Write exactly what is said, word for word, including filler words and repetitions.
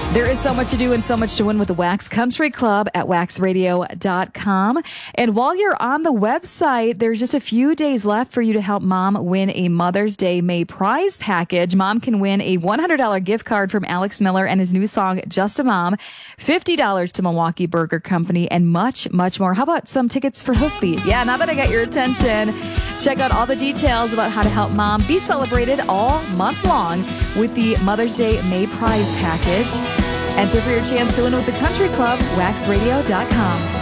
There is so much to do and so much to win with the Wax Country Club at wax radio dot com. And while you're on the website, there's just a few days left for you to help Mom win a Mother's Day May prize package. Mom can win a one hundred dollars gift card from Alex Miller and his new song, Just a Mom, fifty dollars to Milwaukee Burger Company, and much, much more. How about some tickets for Hoofbeat? Yeah, now that I got your attention, check out all the details about how to help Mom be celebrated all month long with the Mother's Day May prize package. Enter for your chance to win with the Country Club, wax radio dot com.